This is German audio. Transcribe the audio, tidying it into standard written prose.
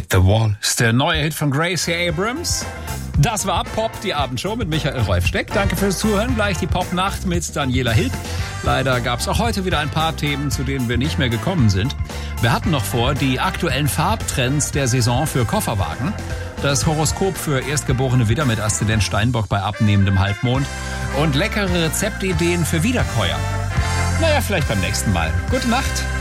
The Wall. Ist der neue Hit von Gracie Abrams. Das war Pop, die Abendshow mit Michael Rolf-Steck. Danke fürs Zuhören. Gleich die Popnacht mit Daniela Hild. Leider gab es auch heute wieder ein paar Themen, zu denen wir nicht mehr gekommen sind. Wir hatten noch vor, die aktuellen Farbtrends der Saison für Kofferwagen, das Horoskop für erstgeborene Widder mit Aszendent Steinbock bei abnehmendem Halbmond und leckere Rezeptideen für Wiederkäuer. Naja, vielleicht beim nächsten Mal. Gute Nacht.